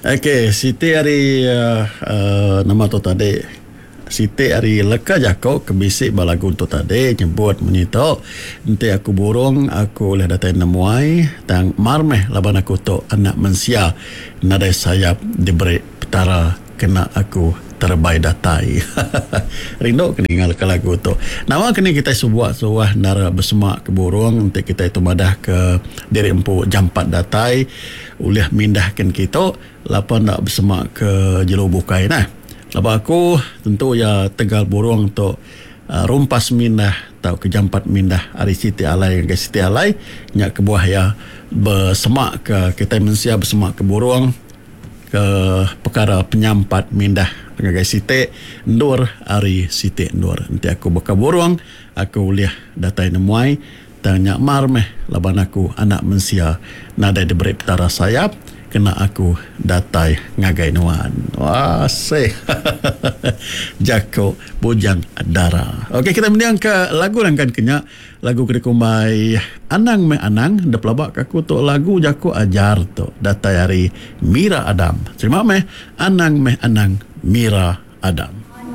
Okey, Siti hari nama tu tadi. Siti hari leka jako kebisik balagu tu tadi nyebut menito. Nanti aku burung aku oleh datai nemuai tang marmeh laban aku tu anak mensia nadai sayap diberi petara kena aku terbaik datai. Rindu kena ingat ke lagu tu. Nama kena kita sebuah nara bersemak ke burung nanti kita itu madah ke diri empu jampat datai ulih mindahkan kita lapan nak bersemak ke jelu bukai nah. Lepas aku tentu ya tegal burung tu rumpas mindah atau kejampat mindah hari Siti Alai ke Siti Alai nyak ke buah ya bersemak ke kita mensia bersemak ke burung ke perkara penyampat mindah ngagai Siti ndur hari Siti ndur nanti aku buka burung aku lihat datai nemuai tanya marmeh laban aku anak mensia nadai diberi petara sayap kena aku datai ngagai nuan. Wah, seh. Jako bujang dara. Okey, kita mendiang ke lagu rangkan kenya. Lagu kedekumbai Anang Me Anang. Da pelabak aku tu lagu jako ajar tu. Datai hari Mira Adam. Terima me Anang Me Anang Mira Adam.